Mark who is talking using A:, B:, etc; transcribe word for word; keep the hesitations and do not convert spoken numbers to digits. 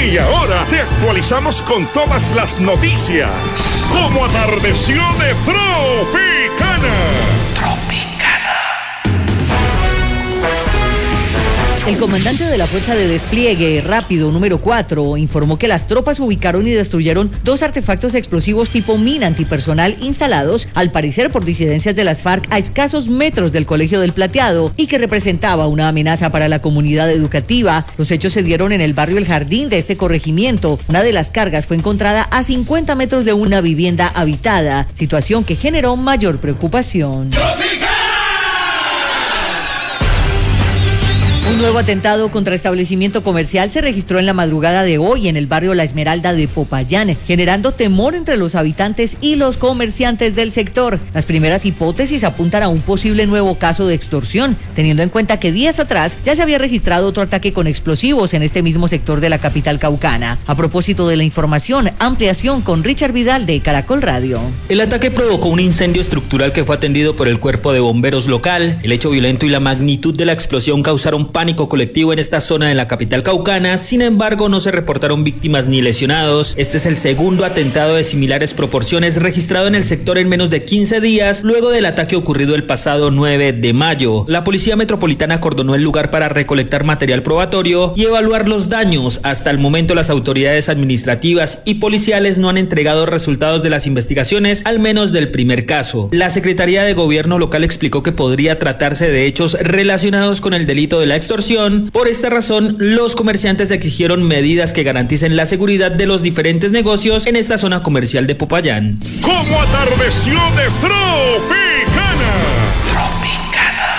A: Y ahora te actualizamos con todas las noticias. Como atardeció de Tropicana.
B: El comandante de la Fuerza de Despliegue Rápido número cuatro informó que las tropas ubicaron y destruyeron dos artefactos explosivos tipo mina antipersonal instalados, al parecer por disidencias de las FARC, a escasos metros del Colegio del Plateado y que representaba una amenaza para la comunidad educativa. Los hechos se dieron en el barrio El Jardín de este corregimiento. Una de las cargas fue encontrada a cincuenta metros de una vivienda habitada, situación que generó mayor preocupación. Un nuevo atentado contra establecimiento comercial se registró en la madrugada de hoy en el barrio La Esmeralda de Popayán, generando temor entre los habitantes y los comerciantes del sector. Las primeras hipótesis apuntan a un posible nuevo caso de extorsión, teniendo en cuenta que días atrás ya se había registrado otro ataque con explosivos en este mismo sector de la capital caucana. A propósito de la información, ampliación con Richard Vidal de Caracol Radio.
C: El ataque provocó un incendio estructural que fue atendido por el cuerpo de bomberos local. El hecho violento y la magnitud de la explosión causaron pánico colectivo en esta zona de la capital caucana. Sin embargo, no se reportaron víctimas ni lesionados. Este es el segundo atentado de similares proporciones registrado en el sector en menos de quince días, luego del ataque ocurrido el pasado nueve de mayo. La Policía Metropolitana acordonó el lugar para recolectar material probatorio y evaluar los daños. Hasta el momento, las autoridades administrativas y policiales no han entregado resultados de las investigaciones, al menos del primer caso. La Secretaría de Gobierno local explicó que podría tratarse de hechos relacionados con el delito de la extorsión. Por esta razón, los comerciantes exigieron medidas que garanticen la seguridad de los diferentes negocios en esta zona comercial de Popayán.
A: Como atardeció de Tropicana.